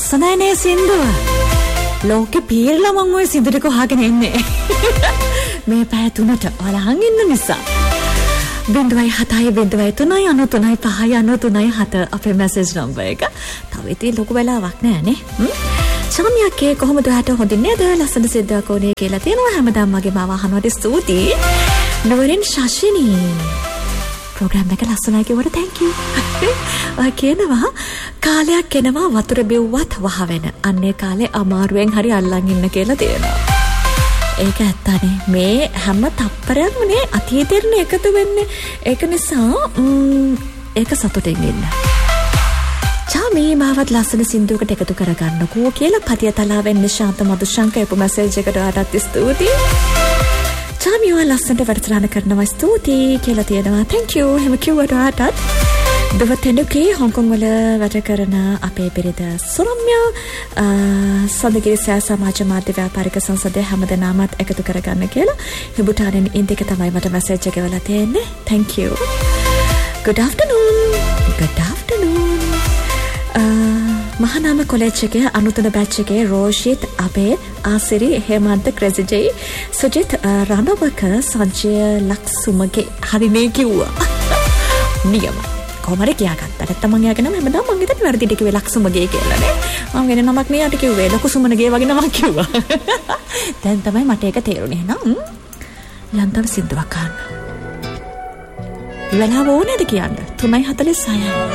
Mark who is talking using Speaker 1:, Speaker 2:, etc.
Speaker 1: ලස්සනයිනේ සින්දුව. ලෝකේ පීරලා මම ওই සින්දුව ටික අහගෙන ඉන්නේ. මේ පැය 3ට ඔයාලා අහන් ඉන්න නිසා. 0.7 අපේ මැසේජ් නම්බර් එක. තව ඉතින් ලොකු වෙලාවක් නෑනේ. චාමියාගේ කොහොමද ඔයාට හොඳින් නේද? ලස්සන සින්දුවක් ඕනේ කියලා තියෙනවා. හැමදාම මගේ මාව අහනවට ස්තුතියි. නවරින් ශාෂිනී. ප්‍රෝග්‍රෑම් එක ලස්සනයි කිව්වට thank you. ඔය කියනවා කාලයක් එනවා වතුර බෙව්වත් වහවෙන. අන්නේ කාලේ අමාරුවෙන් හරි අල්ලන් ඉන්න කියලා තියෙනවා. ඒක ඇත්තනේ. මේ හැම තප්පරයක්ම නේ අතීතෙන්න එකතු වෙන්නේ. ඒක නිසා ඒක සතුටින් ඉන්න. චාමී මාවත් ලස්සන සින්දුවකට එකතු කරගන්නකෝ කියලා පතියතලාවෙන් නිශාන්ත මදුශංක එපු මැසේජ් එකට ඔයාටත් ස්තුතියි. චාමී ඔයා ලස්සනට වැඩසටහන කරනවා ස්තුතියි කියලා තියෙනවා. thank you. හැම කිව්වට ඔයාටත්. දවතෙනුකේ හොංකොං වල වැඩ කරන අපේ බිරිඳ සොරම්‍ය සඳගිරි සෑ සමාජ මාධ්‍ය ව්‍යාපාරික සංසදයේ හැමදෙනාමත් එකතු කරගන්න කියලා හිබුටානෙන් ඉන්දික තමයි මට මැසේජ් එක වෙලා තියෙන්නේ. thank you. good afternoon. Mahanama college එකේ අනුතන බැච් එකේ රෝෂිත් අපේ ආසිරි හේමන්ත ක්‍රෙසිජේ සුජිත් රණවක සංජය ලක්සුමගේ හරිනේ කිව්වා. නියම කොහමද කියාගත්තා. නැත්නම් මම යාගෙන හැමදාම මම හිතන්නේ වැරදිට කිව්වේ ලක්සුමගේ කියලා නේ. මම වෙන නමක් මෙයාට කිව්වේ ලකුසුමනගේ වගේ නමක් කිව්වා. දැන් තමයි මට ඒක තේරුනේ නං. යන්තම් සිද්ධාවක් ගන්න. වෙලාව ඕනේද කියන්න? 3:46.